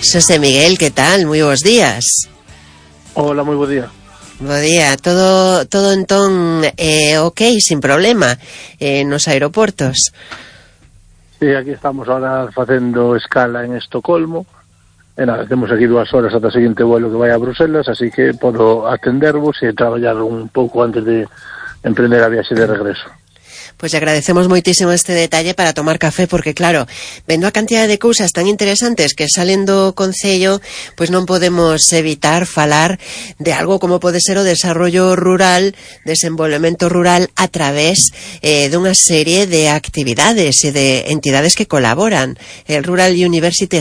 Xosé Miguel, que tal? Moi bons días. Hola, moi bo día. Bo día, todo entón ok, sin problema, nos aeroportos. Sí, aquí estamos ahora facendo escala en Estocolmo. E nada, temos aquí 2 horas ata o seguinte vuelo que vai a Bruselas, así que podo atendervos e traballar un pouco antes de emprender a viaxe de regreso. Pois agradecemos moitísimo este detalle para tomar café, porque claro, vendo a cantidad de cousas tan interesantes que salen do Concello, pois non podemos evitar falar de algo como pode ser o desarrollo rural, desenvolvemento rural a través dunha serie de actividades e de entidades que colaboran. El Rural University